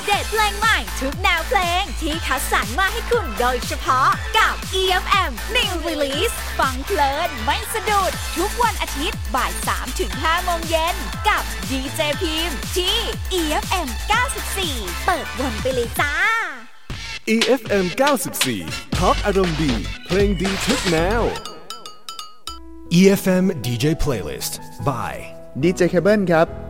เดตเพลงใหม่ทุกแนวเพลงที่คัดสรรมาให้คุณโดยเฉพาะกับ EFM New Release ฟังเพลินไม่สะดุดทุกวันอาทิตย์บ่าย 3-5 โมงเย็นกับดีเจพิมพ์ที่ EFM 94เปิดวนไปเลยจ้า EFM 94 Talk อารมณ์ดีเพลงดีทุกแนว EFM DJ Playlist by DJ Cable ครับ